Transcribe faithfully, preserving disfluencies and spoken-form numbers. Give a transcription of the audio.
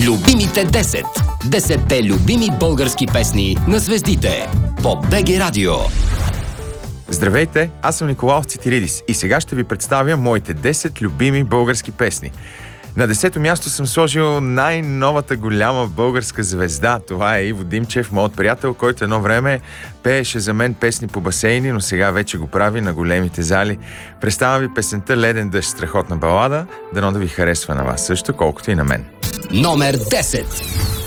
Любимите десет. Десетте любими български песни на звездите по БГ Радио. Здравейте, аз съм Николаус Цитиридис и сега ще ви представя моите десет любими български песни. На десето място съм сложил най-новата голяма българска звезда. Това е Иво Димчев, моят приятел, който едно време пееше за мен песни по басейни, но сега вече го прави на големите зали. Представям ви песента "Леден дъжд", страхотна балада, дано да ви харесва на вас също, колкото и на мен. Номер десет.